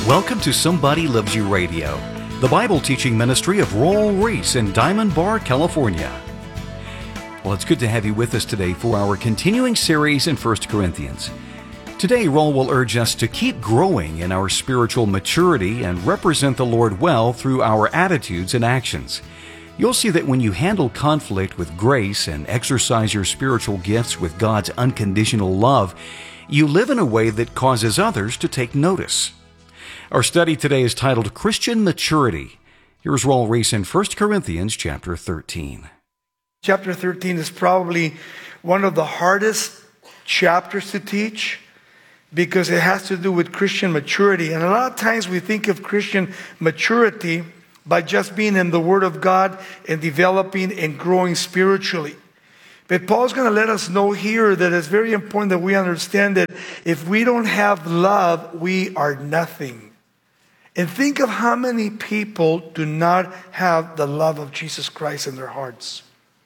Welcome to Somebody Loves You Radio, the Bible teaching ministry of Roel Reese in Diamond Bar, California. Well, it's good to have you with us today for our continuing series in 1 Corinthians. Today, Roel will urge us to keep growing in our spiritual maturity and represent the Lord well through our attitudes and actions. You'll see that when you handle conflict with grace and exercise your spiritual gifts with God's unconditional love, you live in a way that causes others to take notice. Our study today is titled Christian Maturity. Here's Roel Reese in 1 Corinthians chapter 13. Chapter 13 is probably one of the hardest chapters to teach because it has to do with Christian maturity. And a lot of times we think of Christian maturity by just being in the Word of God and developing and growing spiritually. But Paul's going to let us know here that it's very important that we understand that if we don't have love, we are nothing. And think of how many people do not have the love of Jesus Christ in their hearts.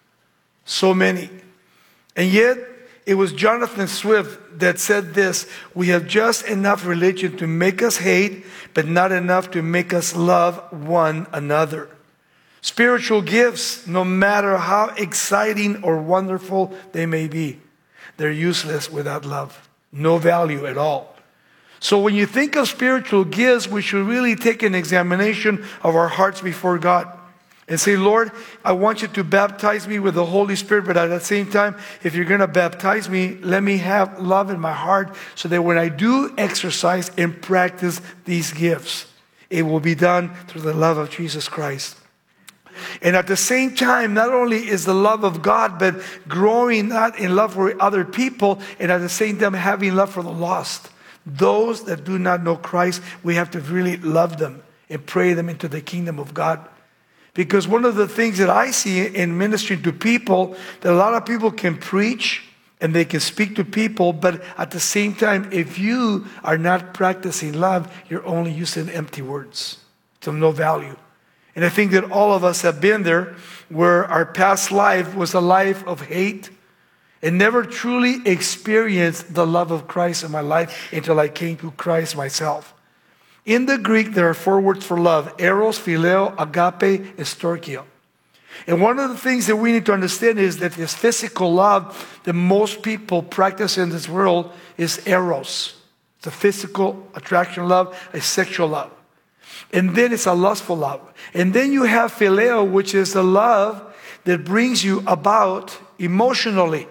So many. And yet, it was Jonathan Swift that said this: we have just enough religion to make us hate, but not enough to make us love one another. Spiritual gifts, no matter how exciting or wonderful they may be, they're useless without love. No value at all. So when you think of spiritual gifts, we should really take an examination of our hearts before God and say, Lord, I want you to baptize me with the Holy Spirit, but at the same time, if you're going to baptize me, let me have love in my heart so that when I do exercise and practice these gifts, it will be done through the love of Jesus Christ. And at the same time, not only is the love of God, but growing not in love for other people, and at the same time having love for the lost. Those that do not know Christ, we have to really love them and pray them into the kingdom of God. Because one of the things that I see in ministering to people, that a lot of people can preach and they can speak to people, but at the same time, if you are not practicing love, you're only using empty words. It's of no value. And I think that all of us have been there, where our past life was a life of hate, and never truly experienced the love of Christ in my life until I came to Christ myself. In the Greek, there are 4 words for love: eros, phileo, agape, and storchio. And one of the things that we need to understand is that this physical love that most people practice in this world is eros. It's a physical attraction love, a sexual love. And then it's a lustful love. And then you have phileo, which is the love that brings you about emotionally,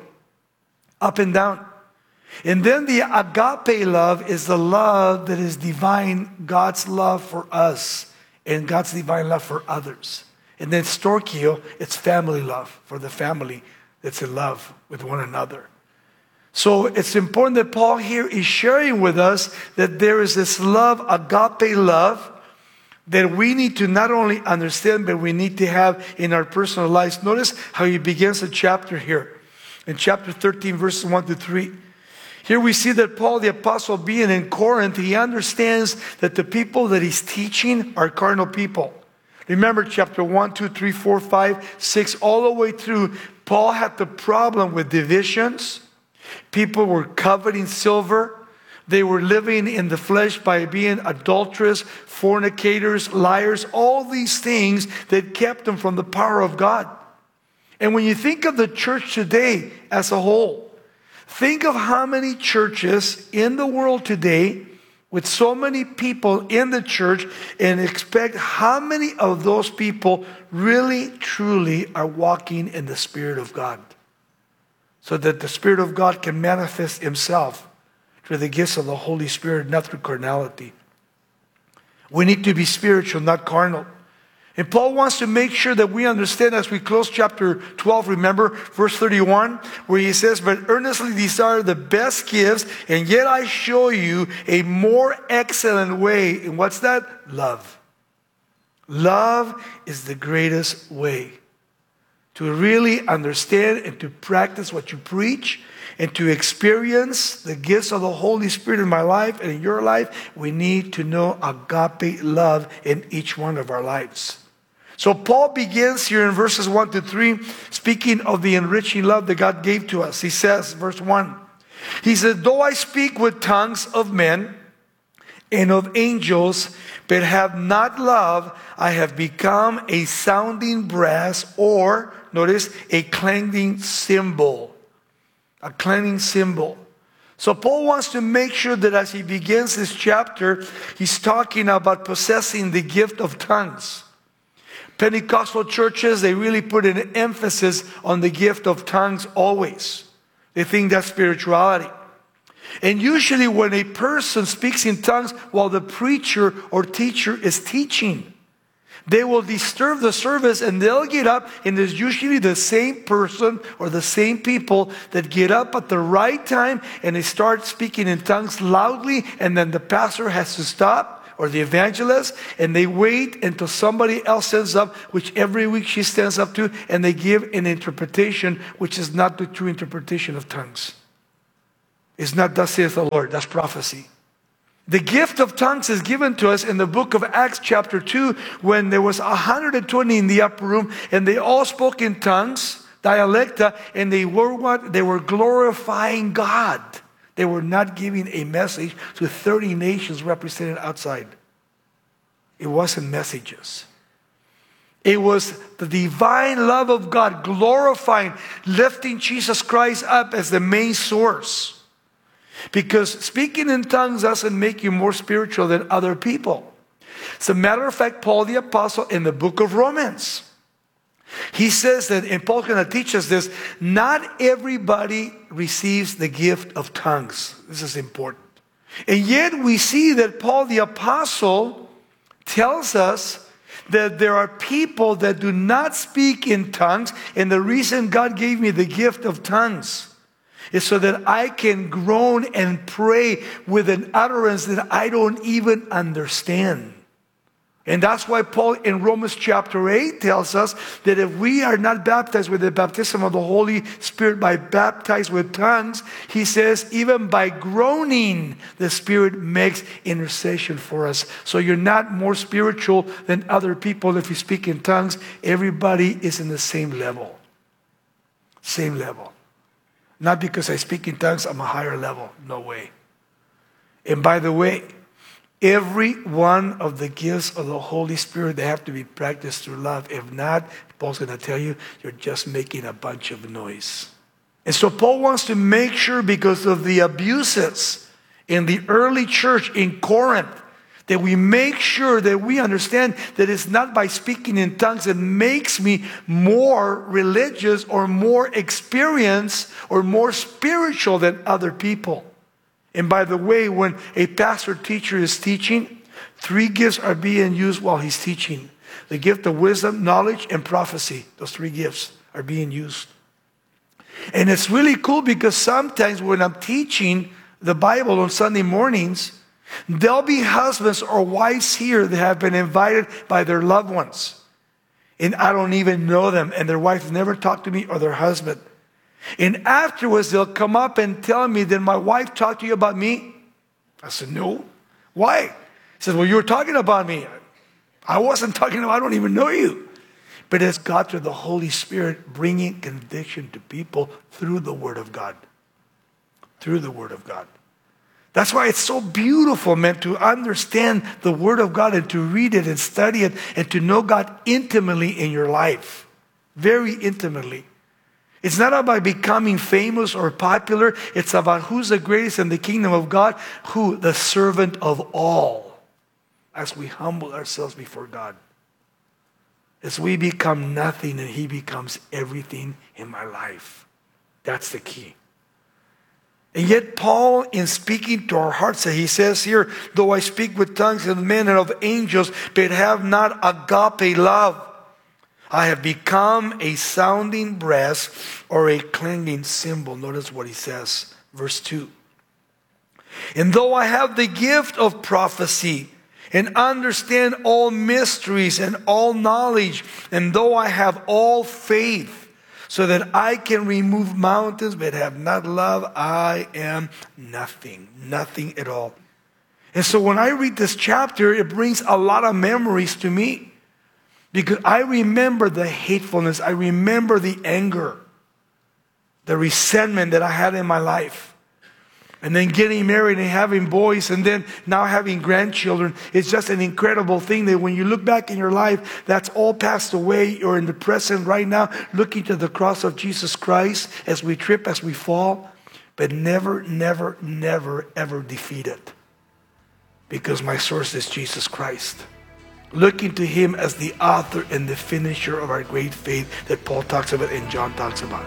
up and down. And then the agape love is the love that is divine, God's love for us and God's divine love for others. And then storchio, it's family love for the family that's in love with one another. So it's important that Paul here is sharing with us that there is this love, agape love, that we need to not only understand, but we need to have in our personal lives. Notice how he begins the chapter here. In chapter 13, verses 1 to 3. Here we see that Paul the apostle, being in Corinth, he understands that the people that he's teaching are carnal people. Remember chapter 1, 2, 3, 4, 5, 6, all the way through, Paul had the problem with divisions. People were coveting silver. They were living in the flesh by being adulterous, fornicators, liars, all these things that kept them from the power of God. And when you think of the church today as a whole, think of how many churches in the world today with so many people in the church, and expect how many of those people really, truly are walking in the Spirit of God, so that the Spirit of God can manifest Himself through the gifts of the Holy Spirit, not through carnality. We need to be spiritual, not carnal. And Paul wants to make sure that we understand as we close chapter 12, remember, verse 31, where he says, but earnestly desire the best gifts, and yet I show you a more excellent way. And what's that? Love. Love is the greatest way to really understand and to practice what you preach and to experience the gifts of the Holy Spirit in my life and in your life. We need to know agape love in each one of our lives. So Paul begins here in verses 1 to 3, speaking of the enriching love that God gave to us. He says, verse 1, he said, though I speak with tongues of men and of angels, but have not love, I have become a sounding brass, or, notice, a clanging cymbal. A clanging cymbal. So Paul wants to make sure that as he begins this chapter, he's talking about possessing the gift of tongues. Pentecostal churches, they really put an emphasis on the gift of tongues always. They think that's spirituality. And usually when a person speaks in tongues while the preacher or teacher is teaching, they will disturb the service and they'll get up, and there's usually the same person or the same people that get up at the right time and they start speaking in tongues loudly, and then the pastor has to stop, or the evangelist, and they wait until somebody else stands up, which every week she stands up to, and they give an interpretation which is not the true interpretation of tongues. It's not thus saith the Lord. That's prophecy. The gift of tongues is given to us in the book of Acts chapter 2, when there was 120 in the upper room, and they all spoke in tongues, dialecta, and they were what? They were glorifying God. They were not giving a message to 30 nations represented outside. It wasn't messages. It was the divine love of God glorifying, lifting Jesus Christ up as the main source. Because speaking in tongues doesn't make you more spiritual than other people. As a matter of fact, Paul the Apostle in the book of Romans, he says that, and Paul's going to teach us this, not everybody receives the gift of tongues. This is important. And yet we see that Paul the Apostle tells us that there are people that do not speak in tongues, and the reason God gave me the gift of tongues is so that I can groan and pray with an utterance that I don't even understand. And that's why Paul in Romans chapter 8 tells us that if we are not baptized with the baptism of the Holy Spirit by baptized with tongues, he says even by groaning, the Spirit makes intercession for us. So you're not more spiritual than other people if you speak in tongues. Everybody is in the same level. Same level. Not because I speak in tongues, I'm a higher level. No way. And by the way, every one of the gifts of the Holy Spirit, they have to be practiced through love. If not, Paul's going to tell you, you're just making a bunch of noise. And so Paul wants to make sure, because of the abuses in the early church in Corinth, that we make sure that we understand that it's not by speaking in tongues that makes me more religious or more experienced or more spiritual than other people. And by the way, when a pastor teacher is teaching, 3 gifts are being used while he's teaching. The gift of wisdom, knowledge, and prophecy. Those 3 gifts are being used. And it's really cool because sometimes when I'm teaching the Bible on Sunday mornings, there'll be husbands or wives here that have been invited by their loved ones. And I don't even know them, and their wife never talked to me, or their husband. And afterwards, they'll come up and tell me, did my wife talk to you about me? I said, no. Why? He said, well, you were talking about me. I wasn't talking about, I don't even know you. But it's God through the Holy Spirit bringing conviction to people through the Word of God. Through the Word of God. That's why it's so beautiful, man, to understand the Word of God and to read it and study it and to know God intimately in your life. Very intimately. It's not about becoming famous or popular. It's about who's the greatest in the kingdom of God. Who? The servant of all. As we humble ourselves before God. As we become nothing and He becomes everything in my life. That's the key. And yet Paul, in speaking to our hearts, he says here, though I speak with tongues of men and of angels, but have not agape love, I have become a sounding brass or a clanging cymbal. Notice what he says, verse 2. And though I have the gift of prophecy and understand all mysteries and all knowledge, and though I have all faith, so that I can remove mountains, but have not love, I am nothing. Nothing at all. And so when I read this chapter, it brings a lot of memories to me. Because I remember the hatefulness. I remember the anger. The resentment that I had in my life. And then getting married and having boys and then now having grandchildren. It's just an incredible thing that when you look back in your life, that's all passed away. You're in the present right now, looking to the cross of Jesus Christ as we trip, as we fall. But never, never, never, ever defeated. Because my source is Jesus Christ. Looking to Him as the author and the finisher of our great faith that Paul talks about and John talks about.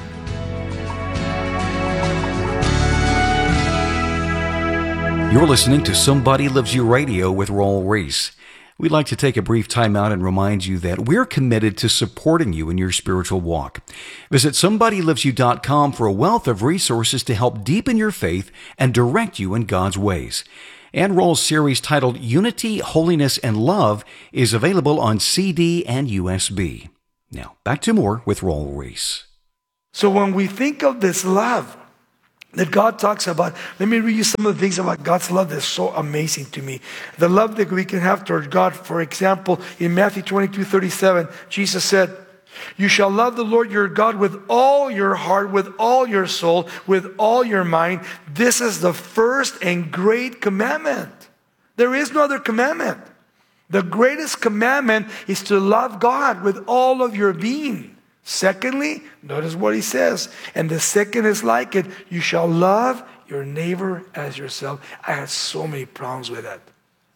You're listening to Somebody Loves You Radio with Raul Ries. We'd like to take a brief time out and remind you that we're committed to supporting you in your spiritual walk. Visit somebodylovesyou.com for a wealth of resources to help deepen your faith and direct you in God's ways. And Raul's series titled Unity, Holiness, and Love is available on CD and USB. Now, back to more with Raul Ries. So when we think of this love that God talks about, let me read you some of the things about God's love that's so amazing to me. The love that we can have towards God. For example, in Matthew 22:37, Jesus said, "You shall love the Lord your God with all your heart, with all your soul, with all your mind. This is the first and great commandment." There is no other commandment. The greatest commandment is to love God with all of your being. Secondly, notice what He says. And the second is like it. You shall love your neighbor as yourself. I had so many problems with that.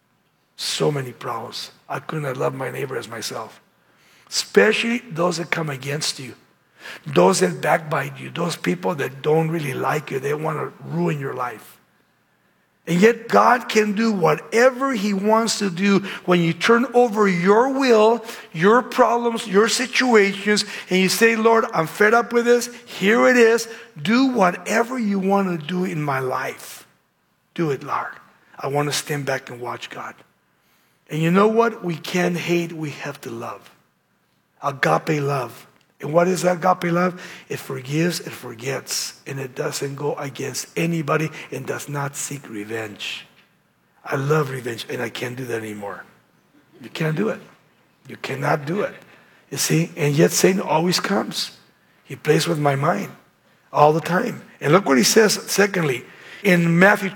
So many problems. I couldn't have loved my neighbor as myself. Especially those that come against you. Those that backbite you. Those people that don't really like you. They want to ruin your life. And yet God can do whatever He wants to do when you turn over your will, your problems, your situations, and you say, "Lord, I'm fed up with this. Here it is. Do whatever you want to do in my life. Do it, Lord. I want to stand back and watch God." And you know what? We can't hate. We have to love. Agape love. And what is agape love? It forgives, it forgets, and it doesn't go against anybody and does not seek revenge. I love revenge, and I can't do that anymore. You can't do it. You cannot do it. You see? And yet Satan always comes. He plays with my mind all the time. And look what he says, secondly, in Matthew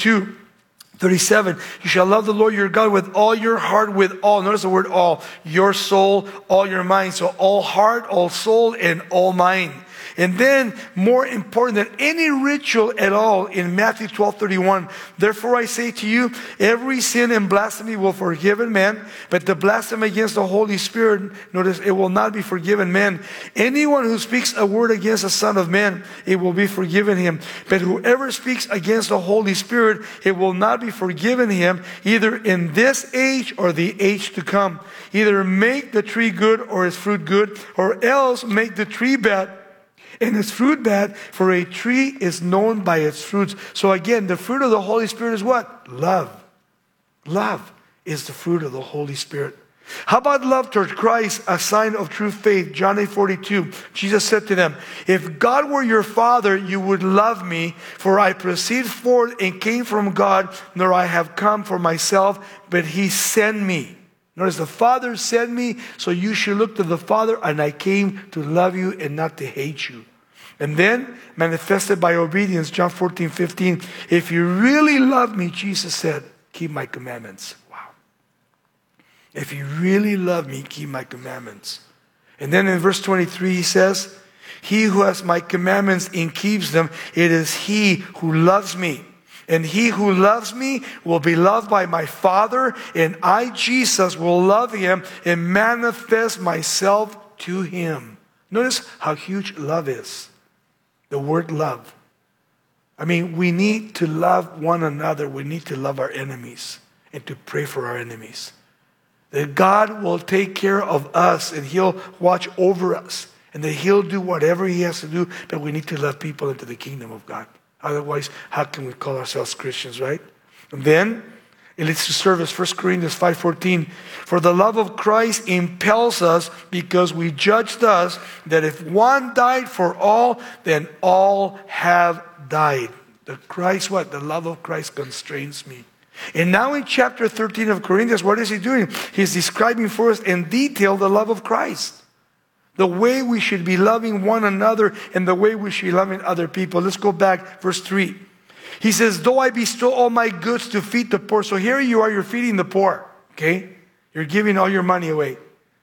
22:37, you shall love the Lord your God with all your heart, with all, notice the word all, your soul, all your mind. So all heart, all soul, and all mind. And then, more important than any ritual at all, in Matthew 12:31, therefore I say to you, every sin and blasphemy will be forgiven man, but the blasphemy against the Holy Spirit, notice, it will not be forgiven man. Anyone who speaks a word against the Son of Man, it will be forgiven him. But whoever speaks against the Holy Spirit, it will not be forgiven him, either in this age or the age to come. Either make the tree good or its fruit good, or else make the tree bad and its fruit bad, for a tree is known by its fruits. So again, the fruit of the Holy Spirit is what? Love. Love is the fruit of the Holy Spirit. How about love towards Christ, a sign of true faith? John 8:42, Jesus said to them, if God were your Father, you would love me, for I proceed forth and came from God, nor I have come for myself, but He sent me. Notice the Father sent me, so you should look to the Father, and I came to love you and not to hate you. And then, manifested by obedience, John 14:15, if you really love me, Jesus said, keep my commandments. Wow. If you really love me, keep my commandments. And then in verse 23, he says, he who has my commandments and keeps them, it is he who loves me. And he who loves me will be loved by my Father, and I, Jesus, will love him and manifest myself to him. Notice how huge love is. The word love. I mean, we need to love one another. We need to love our enemies and to pray for our enemies. That God will take care of us and He'll watch over us. And that He'll do whatever He has to do. But we need to love people into the kingdom of God. Otherwise, how can we call ourselves Christians, right? And then, it leads to service. 1 Corinthians 5:14. For the love of Christ impels us, because we judge thus, that if one died for all, then all have died. The Christ, what? The love of Christ constrains me. And now in chapter 13 of Corinthians, what is he doing? He's describing for us in detail the love of Christ. The way we should be loving one another and the way we should be loving other people. Let's go back, verse 3. He says, though I bestow all my goods to feed the poor. So here you are, you're feeding the poor. Okay? You're giving all your money away.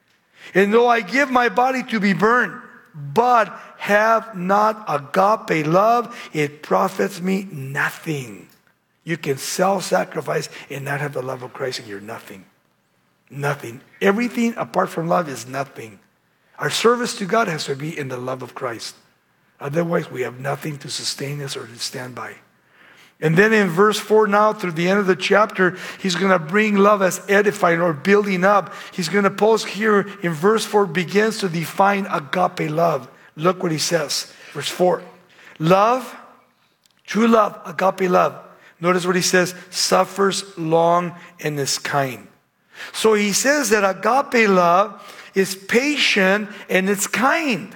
And though I give my body to be burned, but have not agape love, it profits me nothing. You can self-sacrifice and not have the love of Christ, and you're nothing. Nothing. Everything apart from love is nothing. Our service to God has to be in the love of Christ. Otherwise, we have nothing to sustain us or to stand by. And then in verse 4 now, through the end of the chapter, he's going to bring love as edifying or building up. He's going to pause here in verse 4, begins to define agape love. Look what he says. Verse 4. Love, true love, agape love. Notice what he says, suffers long and is kind. So he says that agape love is patient and it's kind.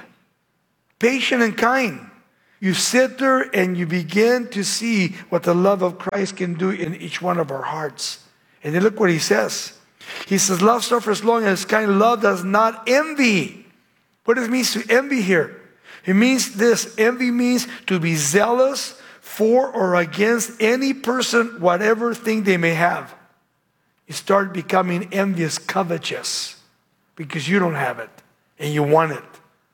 Patient and kind. You sit there and you begin to see what the love of Christ can do in each one of our hearts. And then look what he says. He says, love suffers long and is kind. Love does not envy. What does it mean to envy here? It means this. Envy means to be zealous for or against any person, whatever thing they may have. You start becoming envious, covetous, because you don't have it and you want it.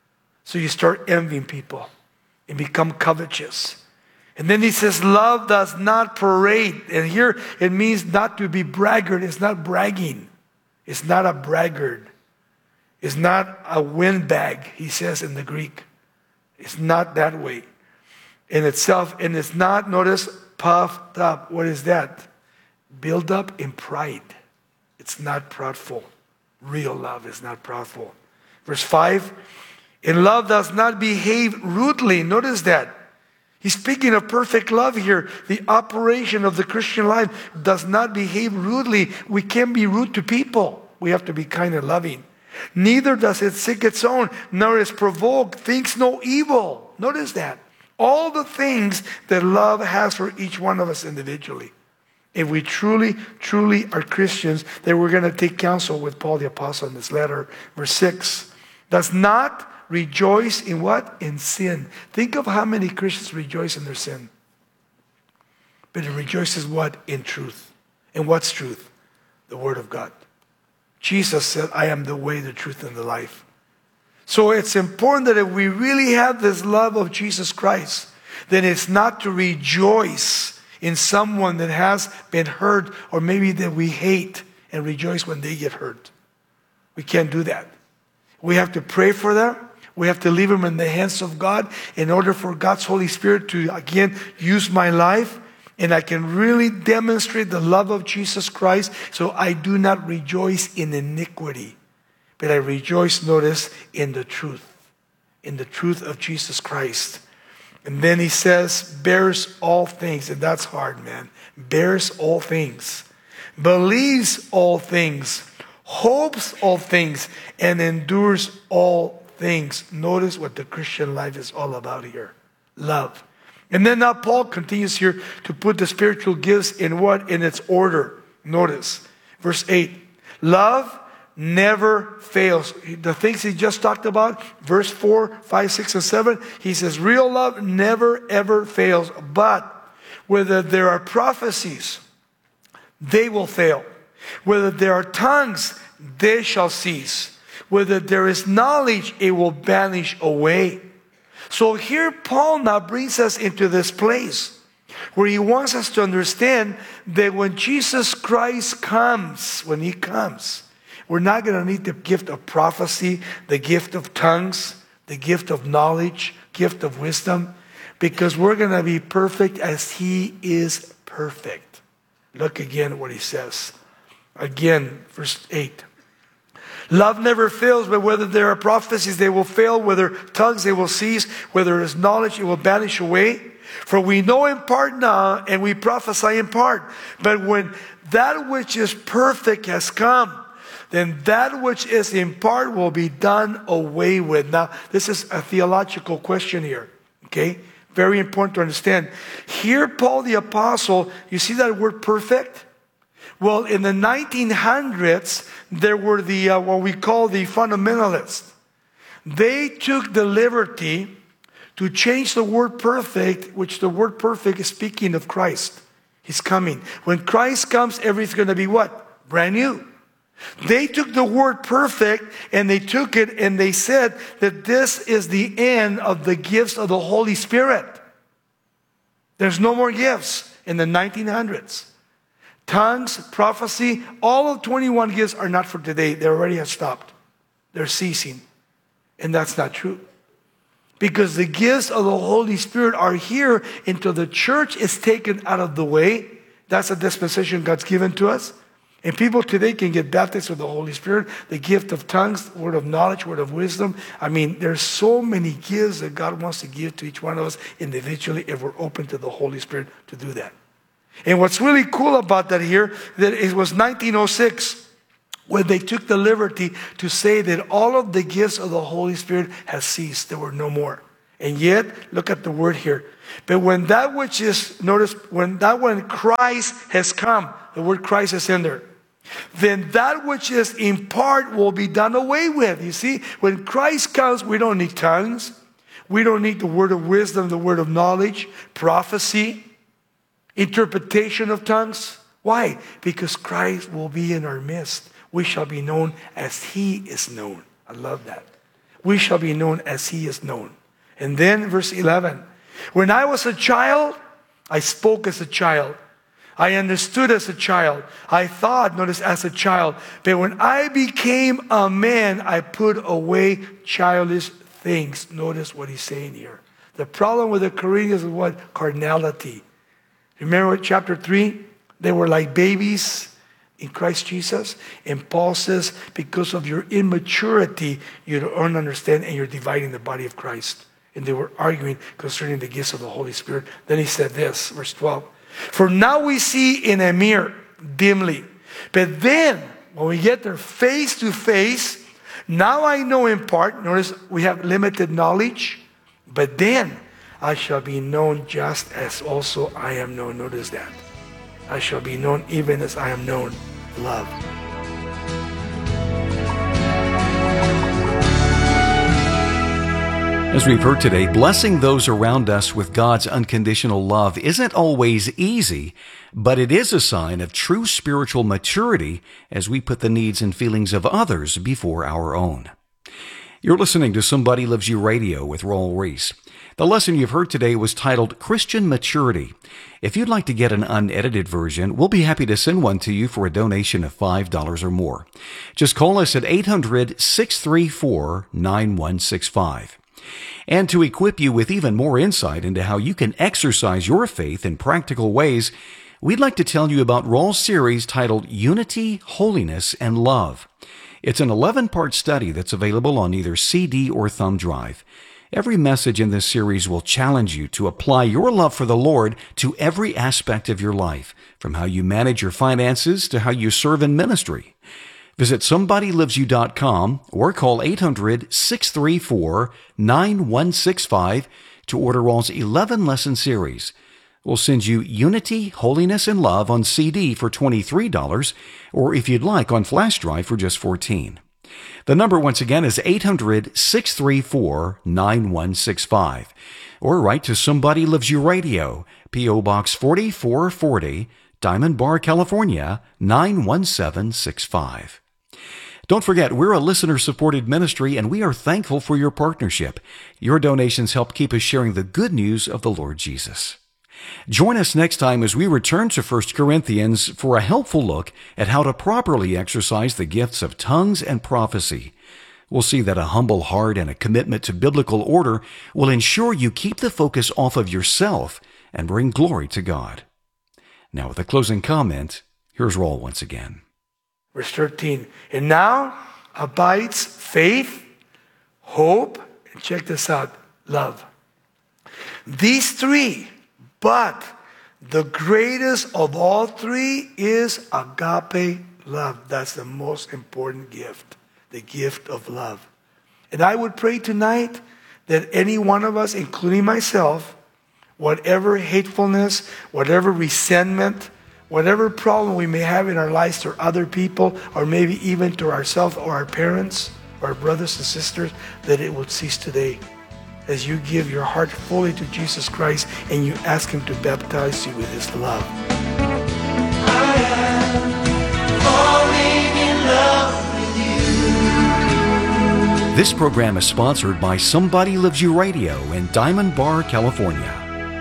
So you start envying people and become covetous. And then he says, love does not parade. And here it means not to be braggart. It's not bragging. It's not a braggart. It's not a windbag, he says in the Greek. It's not that way in itself. And it's not, notice, puffed up. What is that? Build up in pride. It's not proudful. Real love is not proudful. Verse 5, and love does not behave rudely. Notice that. He's speaking of perfect love here. The operation of the Christian life does not behave rudely. We can't be rude to people. We have to be kind and loving. Neither does it seek its own, nor is provoked, thinks no evil. Notice that. All the things that love has for each one of us individually. If we truly, truly are Christians, then we're going to take counsel with Paul the Apostle in this letter. Verse 6, does not rejoice in what? In sin. Think of how many Christians rejoice in their sin. But it rejoices what? In truth. And what's truth? The Word of God. Jesus said, I am the way, the truth, and the life. So it's important that if we really have this love of Jesus Christ, then it's not to rejoice in someone that has been hurt or maybe that we hate and rejoice when they get hurt. We can't do that. We have to pray for them. We have to leave them in the hands of God in order for God's Holy Spirit to, again, use my life. And I can really demonstrate the love of Jesus Christ. So I do not rejoice in iniquity. But I rejoice, notice, in the truth. In the truth of Jesus Christ. And then he says, bears all things. And that's hard, man. Bears all things. Believes all things. Hopes all things. And endures all things. Notice what the Christian life is all about here. Love. And then now Paul continues here to put the spiritual gifts in what? In its order. Notice. Verse 8. Love never fails. The things he just talked about, verse 4, 5, 6, and 7, he says, real love never ever fails. But whether there are prophecies, they will fail. Whether there are tongues, they shall cease. Whether there is knowledge, it will vanish away. So here Paul now brings us into this place where he wants us to understand that when Jesus Christ comes, when he comes, we're not going to need the gift of prophecy, the gift of tongues, the gift of knowledge, gift of wisdom, because we're going to be perfect as he is perfect. Look again at what he says. Again, verse 8. Love never fails, but whether there are prophecies, they will fail. Whether tongues, they will cease. Whether there is knowledge, it will vanish away. For we know in part now, and we prophesy in part. But when that which is perfect has come, then that which is in part will be done away with. Now, this is a theological question here. Okay? Very important to understand. Here, Paul the Apostle, you see that word perfect? Well, in the 1900s, there were the what we call the fundamentalists. They took the liberty to change the word perfect, which the word perfect is speaking of Christ. He's coming. When Christ comes, everything's going to be what? Brand new. They took the word perfect and they took it and they said that this is the end of the gifts of the Holy Spirit. There's no more gifts in the 1900s. Tongues, prophecy, all of 21 gifts are not for today. They already have stopped. They're ceasing. And that's not true. Because the gifts of the Holy Spirit are here until the church is taken out of the way. That's a dispensation God's given to us. And people today can get baptized with the Holy Spirit, the gift of tongues, word of knowledge, word of wisdom. I mean, there's so many gifts that God wants to give to each one of us individually if we're open to the Holy Spirit to do that. And what's really cool about that here, that it was 1906 when they took the liberty to say that all of the gifts of the Holy Spirit has ceased. There were no more. And yet, look at the word here. But when that which is, notice, when Christ has come, the word Christ is in there. Then that which is in part will be done away with. You see, when Christ comes, we don't need tongues. We don't need the word of wisdom, the word of knowledge, prophecy, interpretation of tongues. Why? Because Christ will be in our midst. We shall be known as He is known. I love that. We shall be known as He is known. And then verse 11. When I was a child, I spoke as a child. I understood as a child. I thought, notice, as a child. But when I became a man, I put away childish things. Notice what he's saying here. The problem with the Corinthians is what? Carnality. Remember chapter 3? They were like babies in Christ Jesus. And Paul says, because of your immaturity, you don't understand and you're dividing the body of Christ. And they were arguing concerning the gifts of the Holy Spirit. Then he said this, verse 12. For now we see in a mirror, dimly. But then, when we get there face to face, now I know in part. Notice we have limited knowledge. But then I shall be known just as also I am known. Notice that. I shall be known even as I am known. Love. As we've heard today, blessing those around us with God's unconditional love isn't always easy, but it is a sign of true spiritual maturity as we put the needs and feelings of others before our own. You're listening to Somebody Loves You Radio with Raul Ries. The lesson you've heard today was titled Christian Maturity. If you'd like to get an unedited version, we'll be happy to send one to you for a donation of $5 or more. Just call us at 800-634-9165. And to equip you with even more insight into how you can exercise your faith in practical ways, we'd like to tell you about Raul's series titled Unity, Holiness, and Love. It's an 11-part study that's available on either CD or thumb drive. Every message in this series will challenge you to apply your love for the Lord to every aspect of your life, from how you manage your finances to how you serve in ministry. Visit SomebodyLovesYou.com or call 800-634-9165 to order Raul's 11-lesson series. We'll send you Unity, Holiness, and Love on CD for $23, or if you'd like, on flash drive for just $14. The number once again is 800-634-9165. Or write to Somebody Loves You Radio, P.O. Box 4440, Diamond Bar, California, 91765. Don't forget, we're a listener-supported ministry, and we are thankful for your partnership. Your donations help keep us sharing the good news of the Lord Jesus. Join us next time as we return to 1 Corinthians for a helpful look at how to properly exercise the gifts of tongues and prophecy. We'll see that a humble heart and a commitment to biblical order will ensure you keep the focus off of yourself and bring glory to God. Now, with a closing comment, here's Raul once again. Verse 13. And now abides faith, hope, and check this out, love. These three, but the greatest of all three is agape love. That's the most important gift, the gift of love. And I would pray tonight that any one of us, including myself, whatever hatefulness, whatever resentment, whatever problem we may have in our lives to other people, or maybe even to ourselves or our parents or our brothers and sisters, that it would cease today. as you give your heart fully to Jesus Christ and you ask Him to baptize you with His love. I am falling in love with you. This program is sponsored by Somebody Loves You Radio in Diamond Bar, California.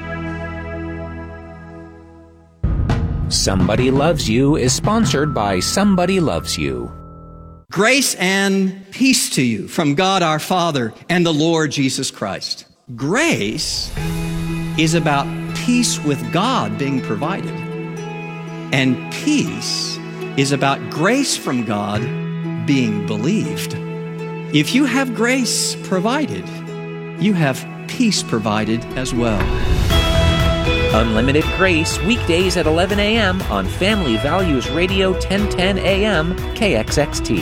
Somebody Loves You is sponsored by Somebody Loves You. Grace and peace to you from God our Father and the Lord Jesus Christ. Grace is about peace with God being provided. And peace is about grace from God being believed. If you have grace provided, you have peace provided as well. Unlimited Grace, weekdays at 11 a.m. on Family Values Radio 1010 a.m. KXXT.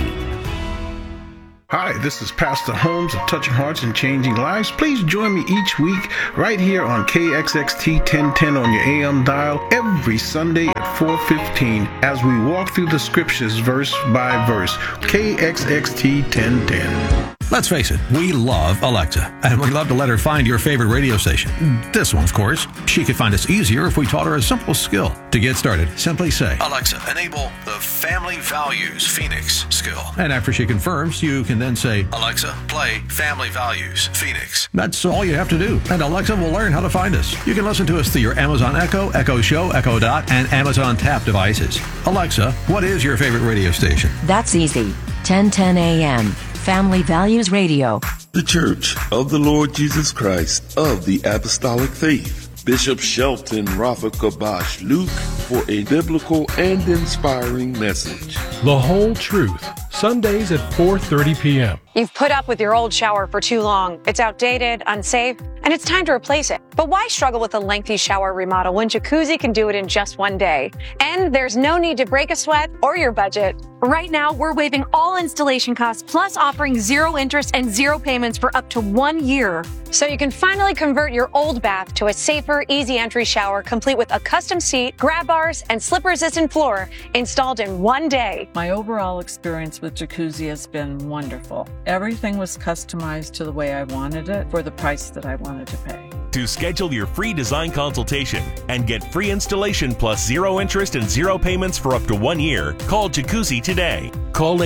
Hi, this is Pastor Holmes of Touching Hearts and Changing Lives. Please join me each week right here on KXXT 1010 on your AM dial every Sunday at 4:15 as we walk through the scriptures verse by verse. KXXT 1010. Let's face it, we love Alexa, and we love to let her find your favorite radio station. This one, of course. She could find us easier if we taught her a simple skill. To get started, simply say, Alexa, enable the Family Values Phoenix skill. And after she confirms, you can then say, Alexa, play Family Values Phoenix. That's all you have to do, and Alexa will learn how to find us. You can listen to us through your Amazon Echo, Echo Show, Echo Dot, and Amazon Tap devices. Alexa, what is your favorite radio station? That's easy. 1010 a.m. Family Values Radio. The Church of the Lord Jesus Christ of the Apostolic Faith. Bishop Shelton Rafa Kabash Luke for a biblical and inspiring message. The Whole Truth, Sundays at 4:30 p.m. You've put up with your old shower for too long. It's outdated, unsafe, and it's time to replace it. But why struggle with a lengthy shower remodel when Jacuzzi can do it in just one day? And there's no need to break a sweat or your budget. Right now, we're waiving all installation costs, plus offering 0 interest and 0 payments for up to 1 year. So you can finally convert your old bath to a safer, easy entry shower, complete with a custom seat, grab bars, and slip-resistant floor installed in 1 day. My overall experience with Jacuzzi has been wonderful. Everything was customized to the way I wanted it for the price that I wanted to pay. To schedule your free design consultation and get free installation plus 0 interest and 0 payments for up to 1 year, call Jacuzzi today. Call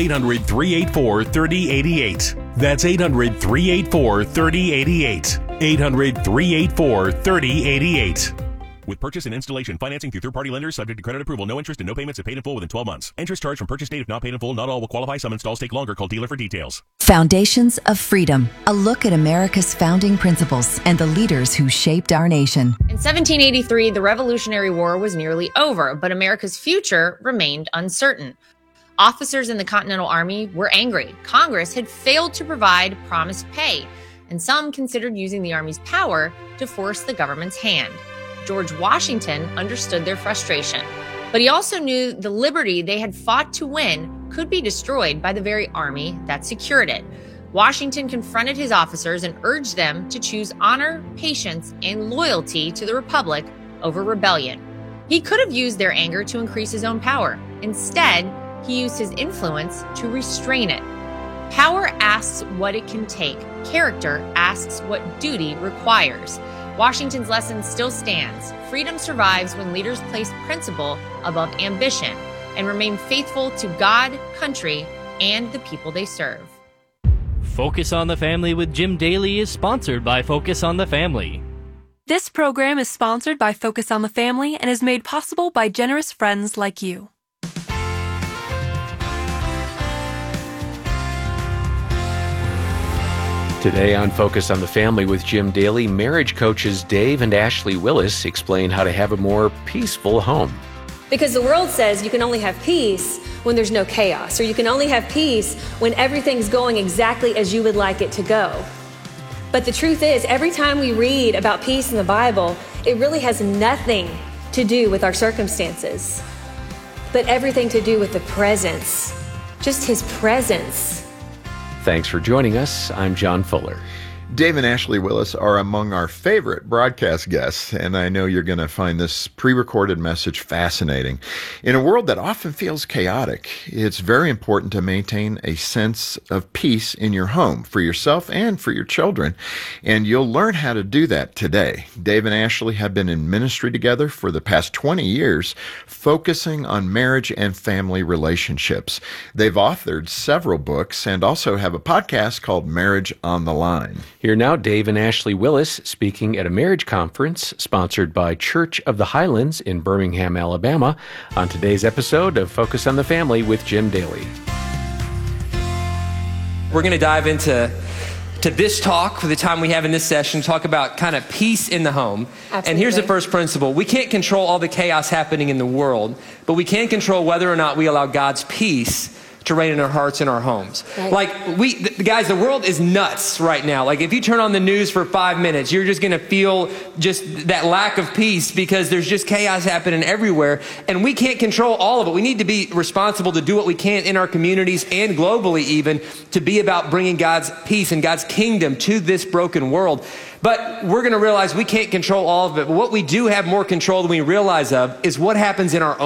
800-384-3088. That's 800-384-3088. 800-384-3088. With purchase and installation financing through third-party lenders subject to credit approval. No interest and no payments if paid in full within 12 months. Interest charged from purchase date if not paid in full. Not all will qualify. Some installs take longer. Call dealer for details. Foundations of Freedom. A look at America's founding principles and the leaders who shaped our nation. In 1783, the Revolutionary War was nearly over, but America's future remained uncertain. Officers in the Continental Army were angry. Congress had failed to provide promised pay, and some considered using the Army's power to force the government's hand. George Washington understood their frustration, but he also knew the liberty they had fought to win could be destroyed by the very army that secured it. Washington confronted his officers and urged them to choose honor, patience, and loyalty to the Republic over rebellion. He could have used their anger to increase his own power. Instead, he used his influence to restrain it. Power asks what it can take. Character asks what duty requires. Washington's lesson still stands. Freedom survives when leaders place principle above ambition and remain faithful to God, country, and the people they serve. Focus on the Family with Jim Daly is sponsored by Focus on the Family. This program is sponsored by Focus on the Family and is made possible by generous friends like you. Today on Focus on the Family with Jim Daly, marriage coaches Dave and Ashley Willis explain how to have a more peaceful home. Because the world says you can only have peace when there's no chaos, or you can only have peace when everything's going exactly as you would like it to go. But the truth is, every time we read about peace in the Bible, it really has nothing to do with our circumstances, but everything to do with the presence, just His presence. Thanks for joining us. I'm John Fuller. Dave and Ashley Willis are among our favorite broadcast guests, and I know you're going to find this pre-recorded message fascinating. In a world that often feels chaotic, it's very important to maintain a sense of peace in your home for yourself and for your children, and you'll learn how to do that today. Dave and Ashley have been in ministry together for the past 20 years, focusing on marriage and family relationships. They've authored several books and also have a podcast called Marriage on the Line. Here now, Dave and Ashley Willis speaking at a marriage conference sponsored by Church of the Highlands in Birmingham, Alabama, on today's episode of Focus on the Family with Jim Daly. We're going to dive into this talk for the time we have in this session, talk about kind of peace in the home. Absolutely. And here's the first principle. We can't control all the chaos happening in the world, but we can control whether or not we allow God's peace to reign in our hearts and our homes. Right. Like guys, the world is nuts right now. Like if you turn on the news for 5 minutes, you're just going to feel just that lack of peace because there's just chaos happening everywhere. And we can't control all of it. We need to be responsible to do what we can in our communities and globally even to be about bringing God's peace and God's kingdom to this broken world. But we're going to realize we can't control all of it. But what we do have more control than we realize of is what happens in our own